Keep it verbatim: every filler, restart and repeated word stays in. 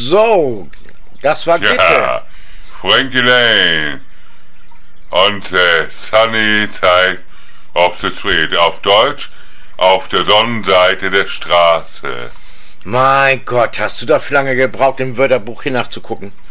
so, das war Gitte. Ja, Frankie Lane. Und äh, Sunny Side of the Street. Auf Deutsch, auf der Sonnenseite der Straße. Mein Gott, hast du dafür lange gebraucht, im Wörterbuch hier nachzugucken?